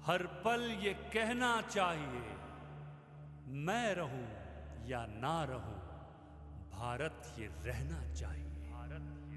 हर पल ये कहना चाहिए, मैं रहूं या ना रहूं, भारत ये रहना चाहिए।